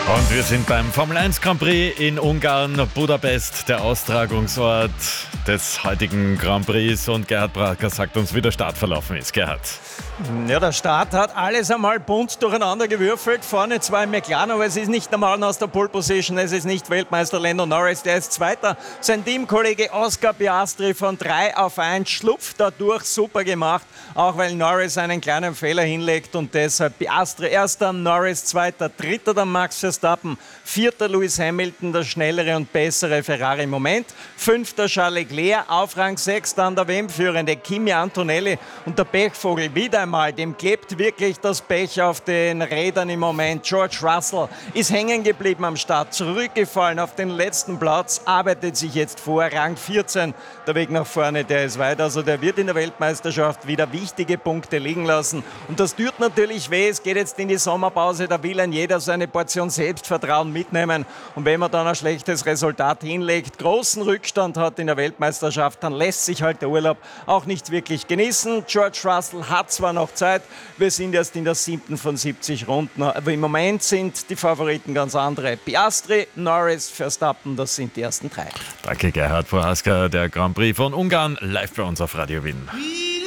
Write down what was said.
Und wir sind beim Formel 1 Grand Prix in Ungarn, Budapest, der Austragungsort des heutigen Grand Prix. Und Gerhard Bracker sagt uns, wie der Start verlaufen ist. Gerhard. Ja, der Start hat alles einmal bunt durcheinander gewürfelt. Vorne zwei McLaren, aber es ist nicht der Mann aus der Pole Position, es ist nicht Weltmeister Lando Norris, der ist Zweiter. Sein Teamkollege Oscar Piastri von 3 auf 1 schlupft dadurch, super gemacht, auch weil Norris einen kleinen Fehler hinlegt und deshalb Piastri Erster, Norris Zweiter, Dritter der Max Verstappen, Vierter Lewis Hamilton, der schnellere und bessere Ferrari im Moment, Fünfter Charles Leclerc, auf Rang 6 dann der WM-Führende Kimi Antonelli und der Pechvogel wieder einmal, dem klebt wirklich das Pech auf den Rädern im Moment. George Russell ist hängen geblieben am Start, zurückgefallen auf den letzten Platz, arbeitet sich jetzt vor, Rang 14, der Weg nach vorne, der ist weit, also der wird in der Weltmeisterschaft wieder wichtige Punkte liegen lassen und das tut natürlich weh, es geht jetzt in die Sommerpause, da will ein jeder seine Portion Selbstvertrauen mitnehmen und wenn man dann ein schlechtes Resultat hinlegt, großen Rückstand hat in der Weltmeisterschaft, dann lässt sich halt der Urlaub auch nicht wirklich genießen. George Russell hat zwar noch Zeit, wir sind erst in der 7. von 70 Runden, aber im Moment sind die Favoriten ganz andere. Piastri, Norris, Verstappen, das sind die ersten 3. Danke Gerhard Prohaska, der Grand Prix von Ungarn, live bei uns auf Radio Wien.